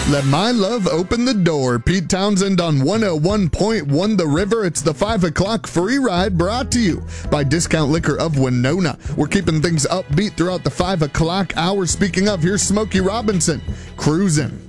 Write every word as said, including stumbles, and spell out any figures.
Let my love open the door. Pete Townsend on one oh one point one The River. It's the five o'clock free ride brought to you by Discount Liquor of Winona. We're keeping things upbeat throughout the five o'clock hour. Speaking of, here's Smokey Robinson, Cruising.